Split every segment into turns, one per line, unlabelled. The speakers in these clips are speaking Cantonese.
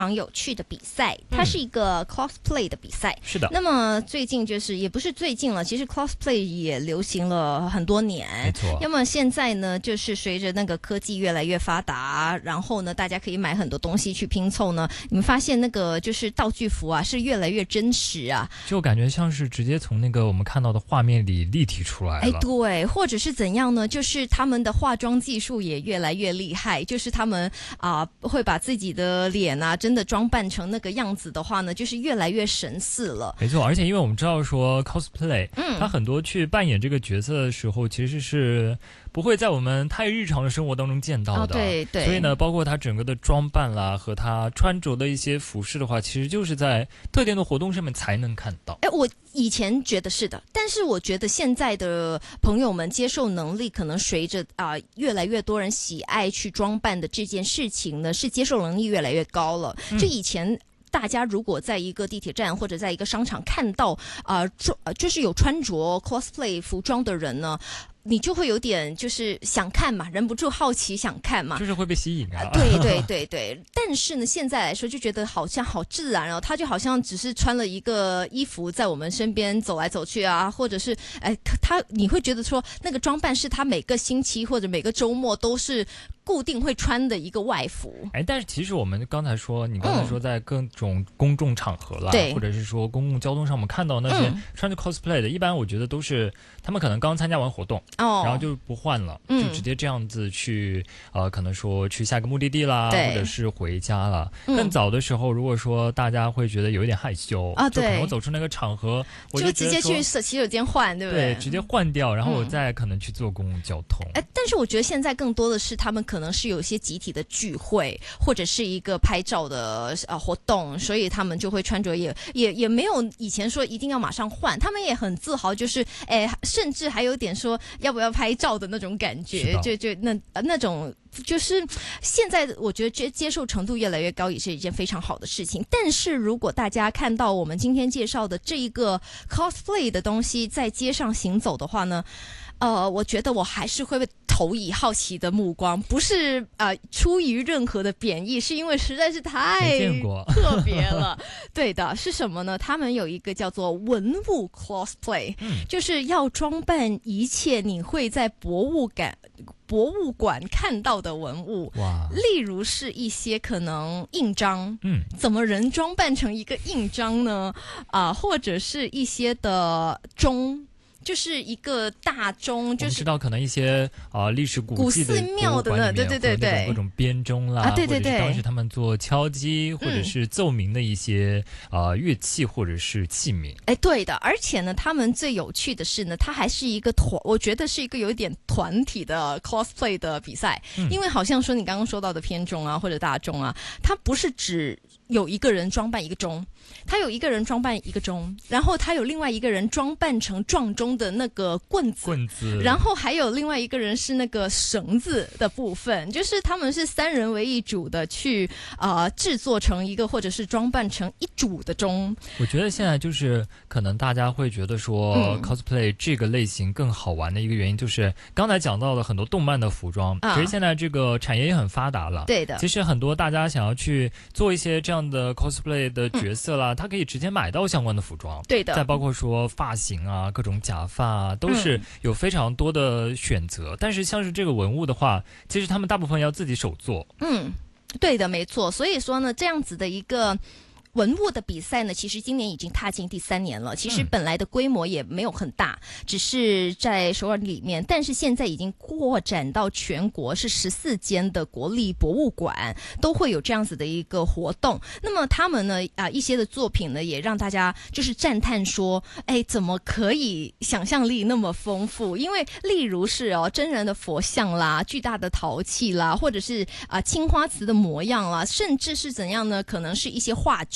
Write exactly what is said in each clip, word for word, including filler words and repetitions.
常有趣的比赛，它是一个 cosplay 的比赛。
是的。
那么最近就是也不是最近了，其实 cosplay 也流行了很多年。
没错。
那么现在呢，就是随着那个科技越来越发达，然后呢，大家可以买很多东西去拼凑呢。你们发现那个就是道具服啊，是越来越真实啊，就
感觉像是直接从那个我们看到的画面里立体出来了。
哎，对，或者是怎样呢？就是他们的化妆技术也越来越厉害，就是他们啊、呃、会把自己的脸啊真的装扮成那个样子的话呢，就是越来越神似了。
没错，而且因为我们知道说 cosplay，嗯，他很多去扮演这个角色的时候，其实是不会在我们太日常的生活当中见到的。哦、
对对。
所以呢，包括他整个的装扮啦和他穿着的一些服饰的话，其实就是在特定的活动上面才能看到。
哎，我以前觉得是的，但是我觉得现在的朋友们接受能力可能随着啊、呃、越来越多人喜爱去装扮的这件事情呢，是接受能力越来越高了。嗯、就以前。大家如果在一个地铁站或者在一个商场看到啊、呃，就是有穿着 cosplay 服装的人呢，你就会有点就是想看嘛，忍不住好奇想看嘛，
就是会被吸引啊。
呃、对对对对，但是呢，现在来说就觉得好像好自然哦，他就好像只是穿了一个衣服在我们身边走来走去啊，或者是哎，他你会觉得说那个装扮是他每个星期或者每个周末都是固定会穿的一个外服。
哎，但是其实我们刚才说，你刚才说在各种公众场合啦，
嗯、
或者是说公共交通上，我们看到那些穿着 cosplay 的，嗯、一般我觉得都是他们可能刚参加完活动，哦，然后就不换了，嗯、就直接这样子去呃，可能说去下个目的地啦，或者是回家了。嗯、更早的时候，如果说大家会觉得有一点害羞啊，
对，
就可能我走出那个场合，我
就直接去洗手间换，对不对？
对，直接换掉，然后我再可能去坐公共交通。
哎、嗯，但是我觉得现在更多的是他们可能是有一些集体的聚会，或者是一个拍照的呃活动，所以他们就会穿着也也也没有以前说一定要马上换，他们也很自豪，就是哎，甚至还有点说要不要拍照的那种感觉，就就那那种。就是现在我觉得接接受程度越来越高也是一件非常好的事情，但是如果大家看到我们今天介绍的这一个 cosplay 的东西在街上行走的话呢，呃，我觉得我还是会被投以好奇的目光，不是啊、呃、出于任何的贬义，是因为实在是太特别了。对的，是什么呢？他们有一个叫做文物 cosplay，、嗯、就是要装扮一切你会在博物馆博物馆看到的文物。哇！例如是一些可能印章，嗯，怎么人装扮成一个印章呢？啊、呃，或者是一些的钟。就是一个大钟，就是
我们知道可能一些啊、呃、历史古迹的
古寺庙的呢，对对对对，
各种编钟啦，
啊对对对，
或者是当时他们做敲击或者是奏鸣的一些啊、呃、乐器或者是器皿。
哎，对的，而且呢，他们最有趣的是呢，它还是一个团，我觉得是一个有一点团体的 cosplay 的比赛，嗯、因为好像说你刚刚说到的偏钟啊或者大钟啊，它不是只有一个人装扮一个钟，他有一个人装扮一个钟，然后他有另外一个人装扮成撞钟的那个棍子，
棍子，
然后还有另外一个人是那个绳子的部分，就是他们是三人为一组的去啊、呃、制作成一个或者是装扮成一组的钟。
我觉得现在就是可能大家会觉得说、嗯、cosplay 这个类型更好玩的一个原因，就是刚才讲到了很多动漫的服装，啊、其实现在这个产业也很发达了。
对的，
其实很多大家想要去做一些这样的 cosplay 的角色啦，他、嗯、可以直接买到相关的服装。
对的，
再包括说发型啊，各种假发啊，都是有非常多的选择。嗯、但是像是这个文物的话，其实他们大部分要自己手做。
嗯，对的，没错。所以说呢，这样子的一个文物的比赛呢，其实今年已经踏进第三年了。其实本来的规模也没有很大，嗯、只是在首尔里面，但是现在已经扩展到全国，是十四间的国立博物馆都会有这样子的一个活动。那么他们呢，啊、呃，一些的作品呢，也让大家就是赞叹说，哎，怎么可以想象力那么丰富？因为例如是哦，真人的佛像啦，巨大的陶器啦，或者是啊、呃、青花瓷的模样啦，甚至是怎样呢？可能是一些话剧。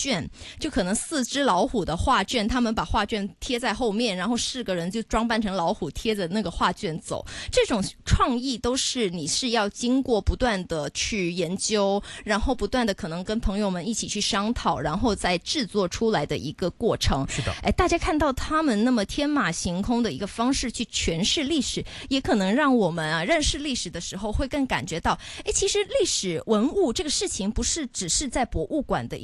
卷，就可能四只老虎的画卷，他们把画卷贴在后面，然后四个人就装扮成老虎贴着那个画卷走。这种创意都是你是要经过不断的去研究，然后不断的可能跟朋友们一起去商讨，然后再制作出来的一个过程。
是的，
哎，大家看到他们那么天马行空的一个方式去诠释历史，也可能让我们啊认识历史的时候会更感觉到，哎，其实历史文物这个事情不是只是在博物馆的一